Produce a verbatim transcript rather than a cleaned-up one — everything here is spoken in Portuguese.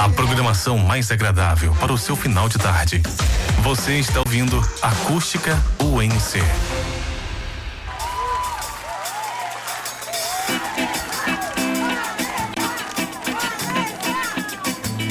A programação mais agradável para o seu final de tarde. Você está ouvindo Acústica U N C.